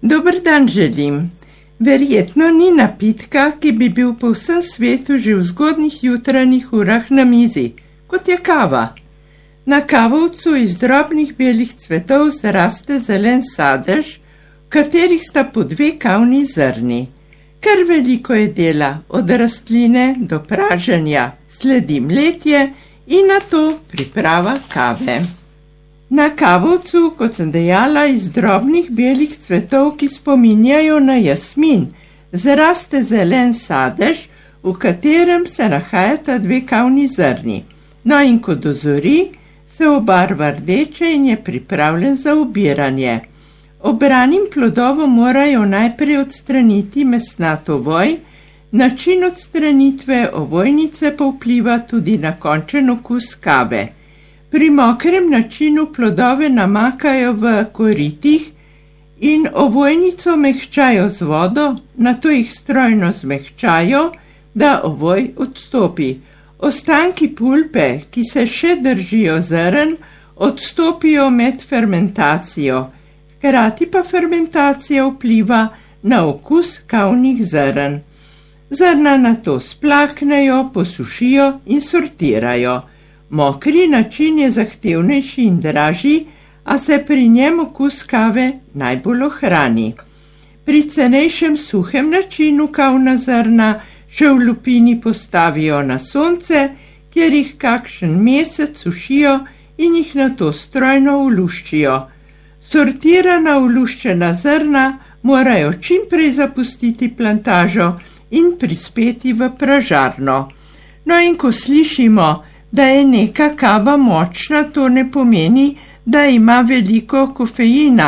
Dober dan želim. Verjetno ni napitka, ki bi bil po vsem svetu že v zgodnjih jutranjih urah na mizi, kot je kava. Na kavovcu iz drobnih belih cvetov zraste zelen sadež, v katerih sta po 2 kavni zrni. Kar veliko je dela, od rastline do praženja, sledi mletje in nato priprava kave. Na kavovcu, kot sem dejala, iz drobnih belih cvetov, ki spominjajo na jasmin, zraste zelen sadež, v katerem se nahajata 2 kavni zrni. No, in ko dozori, se obarva rdeče in je pripravljen za obiranje. Obranim plodovom morajo najprej odstraniti mesnat ovoj, način odstranitve ovojnice pa vpliva tudi na končen okus kave. Pri mokrem načinu plodove namakajo v koritih in ovojnico mehčajo z vodo, nato jih strojno zmehčajo, da ovoj odstopi. Ostanki pulpe, ki se še držijo zrn, odstopijo med fermentacijo, hkrati pa fermentacija vpliva na okus kavnih zrn. Zrna nato splaknejo, posušijo in sortirajo. Mokri način je zahtevnejši in dražji, a se pri njem okus kave najbolj ohrani. Pri cenejšem suhem načinu kavna zrna še v lupini postavijo na sonce, kjer jih kakšen mesec sušijo in jih nato strojno uluščijo. Sortirana uluščena zrna morajo čim prej zapustiti plantažo in prispeti v pražarno. No, in ko slišimo, da je neka kava močna, to ne pomeni, da ima veliko kofeina.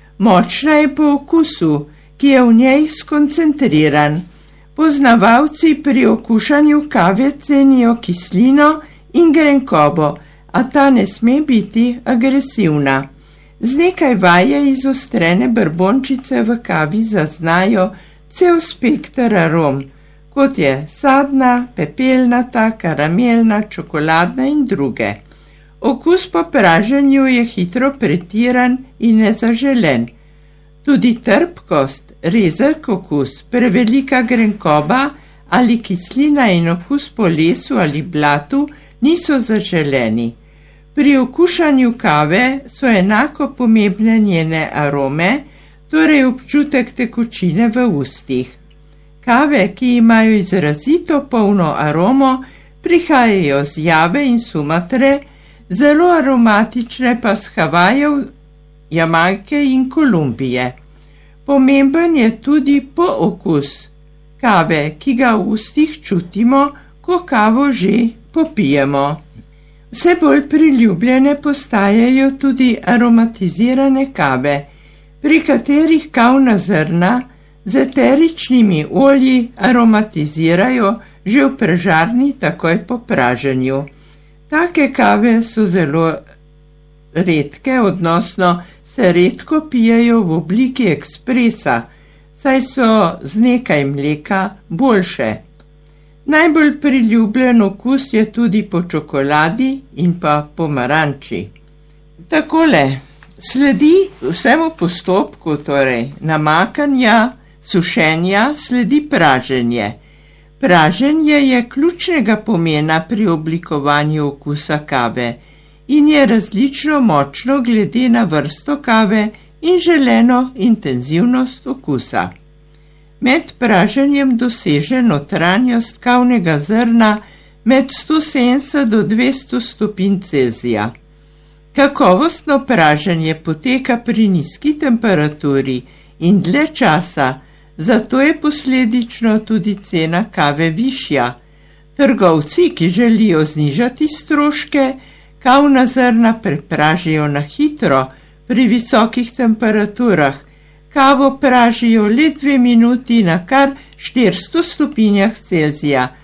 Močna je po okusu, ki je v njej skoncentriran. Poznavalci pri okušanju kave cenijo kislino in grenkobo, a ta ne sme biti agresivna. Z nekaj vaje izostrene brbončice v kavi zaznajo cel spekter arom, kot je sadna, pepelnata, karamelna, čokoladna in druge. Okus po praženju je hitro pretiran in nezaželen. Tudi trpkost, rezek okus, prevelika grenkoba ali kislina in okus po lesu ali blatu niso zaželeni. Pri okušanju kave so enako pomembne njene arome, torej občutek tekočine v ustih. Kave, ki imajo izrazito polno aromo, prihajajo z Jave in Sumatre, zelo aromatične pa z Havajev, Jamajke in Kolumbije. Pomemben je tudi pookus kave, ki ga v ustih čutimo, ko kavo že popijemo. Vse bolj priljubljene postajajo tudi aromatizirane kave, pri katerih kavna zrna z eteričnimi olji aromatizirajo že v pražarni takoj po praženju. Take kave so zelo redke, odnosno se redko pijejo v obliki ekspresa, saj so z nekaj mleka boljše. Najbolj priljubljen okus je tudi po čokoladi in pa pomaranči. Takole, sledi vsemu postopku, torej namakanja, sušenja, sledi praženje. Praženje je ključnega pomena pri oblikovanju okusa kave in je različno močno glede na vrsto kave in želeno intenzivnost okusa. Med praženjem doseže notranjost kavnega zrna med 170 do 200 stopinj Celzija. Kakovostno praženje poteka pri nizki temperaturi in dlje časa, zato je posledično tudi cena kave višja. Trgovci, ki želijo znižati stroške, kavna zrna prepražijo na hitro pri visokih temperaturah. Kavo pražijo le 2 minuti na kar 400 stopinjah Celzija,